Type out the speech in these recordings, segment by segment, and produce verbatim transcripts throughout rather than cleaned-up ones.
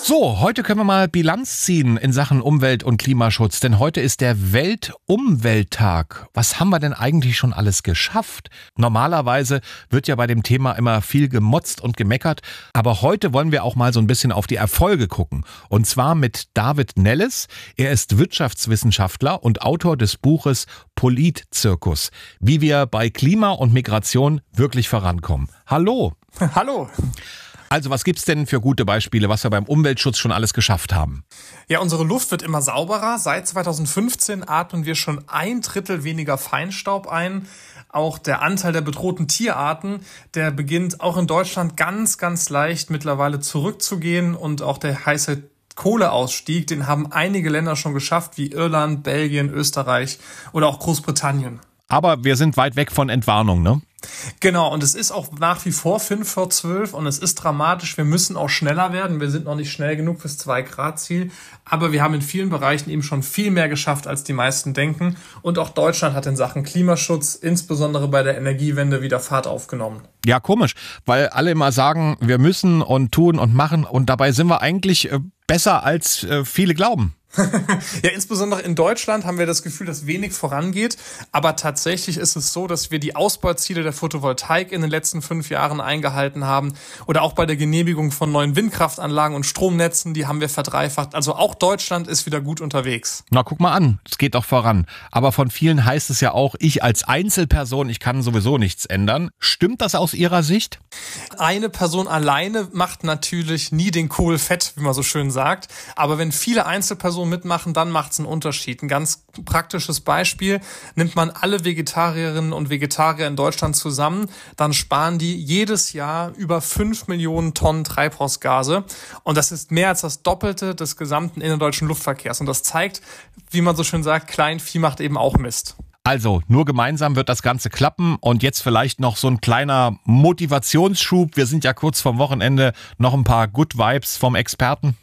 So, heute können wir mal Bilanz ziehen in Sachen Umwelt- und Klimaschutz, denn heute ist der Weltumwelttag. Was haben wir denn eigentlich schon alles geschafft? Normalerweise wird ja bei dem Thema immer viel gemotzt und gemeckert, aber heute wollen wir auch mal so ein bisschen auf die Erfolge gucken. Und zwar mit David Nelles. Er ist Wirtschaftswissenschaftler und Autor des Buches Politzirkus, wie wir bei Klima und Migration wirklich vorankommen. Hallo. Hallo. Also was gibt's denn für gute Beispiele, was wir beim Umweltschutz schon alles geschafft haben? Ja, unsere Luft wird immer sauberer. Seit zweitausendfünfzehn atmen wir schon ein Drittel weniger Feinstaub ein. Auch der Anteil der bedrohten Tierarten, der beginnt auch in Deutschland ganz, ganz leicht mittlerweile zurückzugehen. Und auch der heiße Kohleausstieg, den haben einige Länder schon geschafft, wie Irland, Belgien, Österreich oder auch Großbritannien. Aber wir sind weit weg von Entwarnung, ne? Genau, und es ist auch nach wie vor fünf vor zwölf und es ist dramatisch. Wir müssen auch schneller werden. Wir sind noch nicht schnell genug fürs zwei Grad Ziel. Aber wir haben in vielen Bereichen eben schon viel mehr geschafft, als die meisten denken. Und auch Deutschland hat in Sachen Klimaschutz, insbesondere bei der Energiewende, wieder Fahrt aufgenommen. Ja, komisch, weil alle immer sagen, wir müssen und tun und machen. Und dabei sind wir eigentlich äh, besser, als äh, viele glauben. Ja, insbesondere in Deutschland haben wir das Gefühl, dass wenig vorangeht. Aber tatsächlich ist es so, dass wir die Ausbauziele der Photovoltaik in den letzten fünf Jahren eingehalten haben. Oder auch bei der Genehmigung von neuen Windkraftanlagen und Stromnetzen, die haben wir verdreifacht. Also auch Deutschland ist wieder gut unterwegs. Na, guck mal an, es geht doch voran. Aber von vielen heißt es ja auch, ich als Einzelperson, ich kann sowieso nichts ändern. Stimmt das aus Ihrer Sicht? Eine Person alleine macht natürlich nie den Kohl fett, wie man so schön sagt. Aber wenn viele Einzelpersonen mitmachen, dann macht es einen Unterschied. Ein ganz praktisches Beispiel: Nimmt man alle Vegetarierinnen und Vegetarier in Deutschland zusammen, dann sparen die jedes Jahr über fünf Millionen Tonnen Treibhausgase. Und das ist mehr als das Doppelte des gesamten innerdeutschen Luftverkehrs. Und das zeigt, wie man so schön sagt, Kleinvieh macht eben auch Mist. Also, nur gemeinsam wird das Ganze klappen. Und jetzt vielleicht noch so ein kleiner Motivationsschub. Wir sind ja kurz vorm Wochenende. Noch ein paar Good Vibes vom Experten.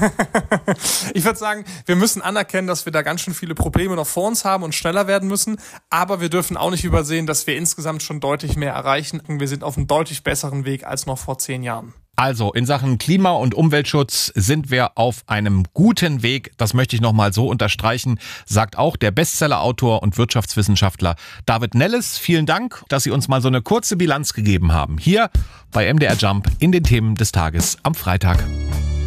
Ich würde sagen, wir müssen anerkennen, dass wir da ganz schön viele Probleme noch vor uns haben und schneller werden müssen. Aber wir dürfen auch nicht übersehen, dass wir insgesamt schon deutlich mehr erreichen. Wir sind auf einem deutlich besseren Weg als noch vor zehn Jahren. Also in Sachen Klima- und Umweltschutz sind wir auf einem guten Weg. Das möchte ich nochmal so unterstreichen, sagt auch der Bestsellerautor und Wirtschaftswissenschaftler David Nelles. Vielen Dank, dass Sie uns mal so eine kurze Bilanz gegeben haben. Hier bei M D R Jump in den Themen des Tages am Freitag.